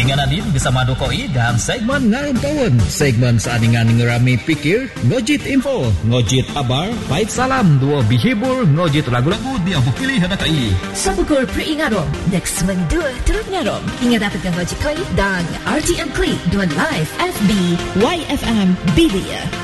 Ngananin bersama Dokoi dan segmen Ngaram Kawan. Segmen seaningan ngerami pikir, ngojit info, ngojit kabar, baik salam, dua bihibur, ngojit lagu-lagu dia berpilih hadakai. Sabukur peringarom, next segmen 2 turut ngarom. Hingga dapatkan ngojit koi dan RTM Klik 2 live FB YFM Bilia.